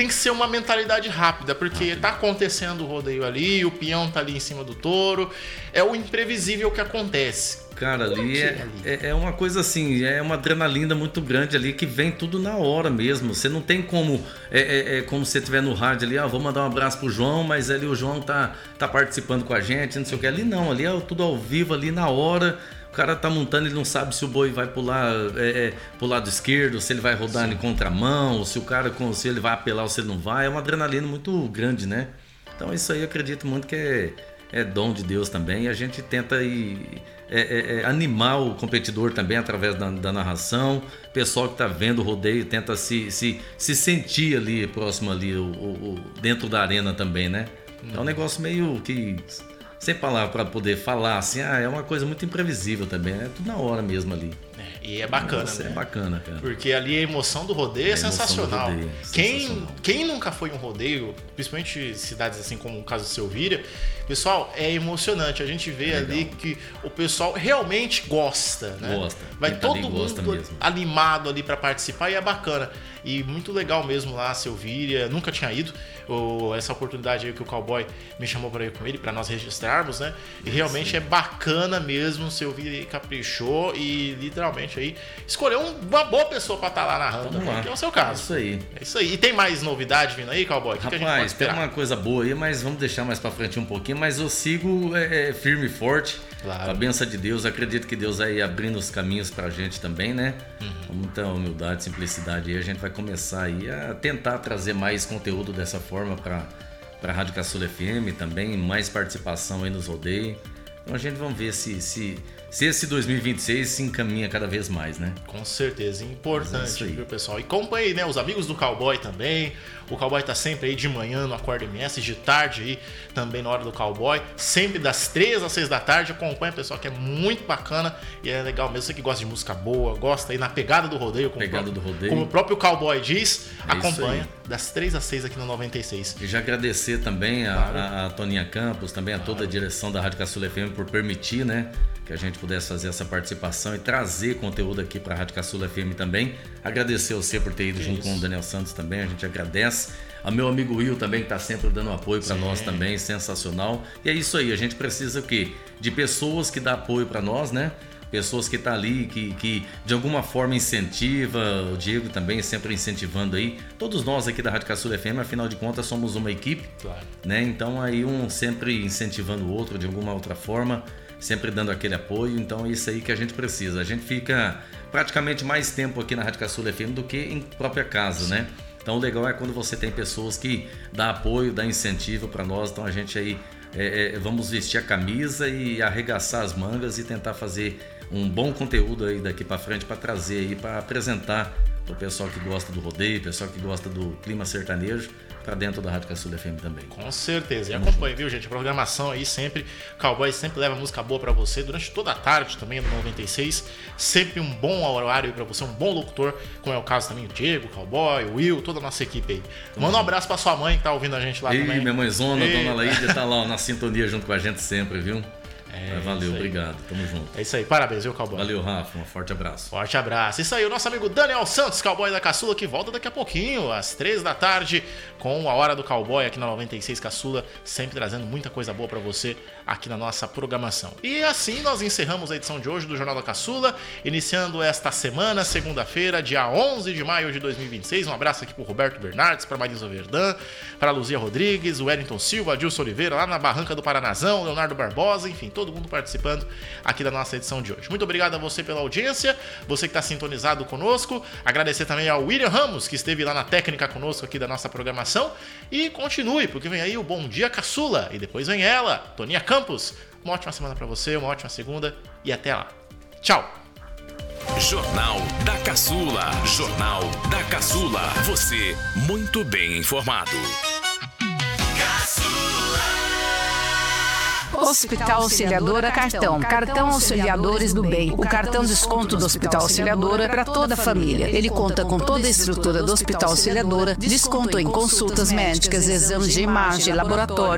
tem que ser uma mentalidade rápida, porque tá acontecendo o rodeio ali, o peão tá ali em cima do touro, é o imprevisível que acontece. Cara, ali é uma coisa assim, é uma adrenalina muito grande ali que vem tudo na hora mesmo. Você não tem como, como você estiver no rádio ali, vou mandar um abraço pro João, mas ali o João tá participando com a gente, não sei o que. Ali não, ali é tudo ao vivo, ali na hora. O cara tá montando, ele não sabe se o boi vai pular pro lado esquerdo, se ele vai rodar em contramão, se se ele vai apelar ou se ele não vai. É uma adrenalina muito grande, né? Então isso aí eu acredito muito que é dom de Deus também. E a gente tenta animar o competidor também através da narração. O pessoal que tá vendo o rodeio tenta se sentir ali próximo ali, dentro da arena também, né? É um negócio meio que... sem palavra para poder falar assim, é uma coisa muito imprevisível também, é tudo na hora mesmo ali. E é bacana, né? É bacana, cara. Porque ali a emoção do rodeio é sensacional. Quem nunca foi em um rodeio, principalmente cidades assim como o caso de Selvíria, pessoal, é emocionante. A gente vê ali que o pessoal realmente gosta, né? Vai todo mundo animado ali para participar e é bacana. E muito legal mesmo lá, Selvíria, nunca tinha ido. Essa oportunidade aí que o Cowboy me chamou para ir com ele, para nós registrarmos, né? E realmente é bacana mesmo, Selvíria caprichou e literalmente aí escolheu uma boa pessoa para estar lá narrando também, que é o seu caso. É isso aí. E tem mais novidade vindo aí, Cowboy? Rapaz, tem uma coisa boa aí, mas vamos deixar mais para frente um pouquinho, mas eu sigo firme e forte, claro. Com a bênção de Deus, acredito que Deus vai abrindo os caminhos pra gente também, né? Com muita humildade, simplicidade aí, a gente vai começar aí a tentar trazer mais conteúdo dessa forma para a Rádio Caçula FM também, mais participação aí nos rodeios. Então a gente vamos ver se esse 2026 se encaminha cada vez mais, né? Com certeza, importante, viu, pessoal? E acompanhe, né, os amigos do Cowboy também. O Cowboy tá sempre aí de manhã no Acorda MS, de tarde aí também na hora do Cowboy, sempre das 3 às 6 da tarde. Acompanha, pessoal, que é muito bacana e é legal mesmo. Você que gosta de música boa, gosta aí na pegada do rodeio, como o próprio Cowboy diz, acompanha das 3 às 6 aqui no 96. E já agradecer também a Toninha Campos, também a toda a direção da Rádio Caçula FM por permitir, né, que a gente pudesse fazer essa participação e trazer conteúdo aqui para a Rádio Caçula FM também. Agradecer você por ter ido junto com o Daniel Santos também, a gente agradece. A meu amigo Will também, que está sempre dando apoio para nós também, sensacional. E é isso aí, a gente precisa o quê? De pessoas que dão apoio para nós, né? Pessoas que estão ali, que de alguma forma incentiva, o Diego também sempre incentivando aí. Todos nós aqui da Rádio Caçula FM, afinal de contas, somos uma equipe, claro, né? Então aí um sempre incentivando o outro de alguma outra forma, sempre dando aquele apoio. Então é isso aí que a gente precisa. A gente fica praticamente mais tempo aqui na Rádio Caçula FM do que em própria casa, né? Então o legal é quando você tem pessoas que dão apoio, dão incentivo para nós. Então a gente aí vamos vestir a camisa e arregaçar as mangas e tentar fazer um bom conteúdo aí daqui para frente para trazer aí, para apresentar o pessoal que gosta do rodeio, o pessoal que gosta do clima sertanejo para dentro da Rádio Caçula FM também. Com certeza. E acompanhe, viu, gente? A programação aí sempre, Cowboy sempre leva música boa para você durante toda a tarde também no 96. Sempre um bom horário para você, um bom locutor, como é o caso também do Diego, Cowboy, o Will, toda a nossa equipe aí. Manda um abraço para sua mãe que tá ouvindo a gente lá também. Minha mãezona, Dona Laíde, tá lá na sintonia junto com a gente sempre, viu? Valeu, obrigado, tamo junto. É isso aí, parabéns, viu, Cowboy? Valeu, Rafa, um forte abraço. Forte abraço. Isso aí, o nosso amigo Daniel Santos, Cowboy da Caçula, que volta daqui a pouquinho, às 3 da tarde, com a Hora do Cowboy aqui na 96 Caçula, sempre trazendo muita coisa boa pra você aqui na nossa programação. E assim nós encerramos a edição de hoje do Jornal da Caçula, iniciando esta semana, segunda-feira, dia 11 de maio de 2026. Um abraço aqui pro Roberto Bernardes, pra Marisa Verdã, pra Luzia Rodrigues, o Wellington Silva, Adilson Oliveira, lá na Barranca do Paranazão, Leonardo Barbosa, enfim, todo mundo participando aqui da nossa edição de hoje. Muito obrigado a você pela audiência, você que está sintonizado conosco. Agradecer também ao William Ramos, que esteve lá na técnica conosco aqui da nossa programação. E continue, porque vem aí o Bom Dia Caçula. E depois vem ela, Toninha Campos. Uma ótima semana para você, uma ótima segunda e até lá. Tchau! Jornal da Caçula. Jornal da Caçula. Você muito bem informado. Hospital Auxiliadora Cartão. Cartão Auxiliadores do Bem. O cartão desconto do Hospital Auxiliadora é para toda a família. Ele conta com toda a estrutura do Hospital Auxiliadora, desconto em consultas médicas, exames de imagem, laboratório,